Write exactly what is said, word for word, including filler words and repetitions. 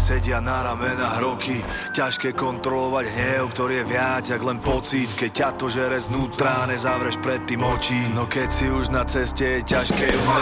sedia na ramenách roky. Ťažké kontrolovať hnev, ktorý je viac jak len pocit. Keď ťa to žere znútra, nezavřeš predtým oči. No keď si už na ceste, je ťažké ju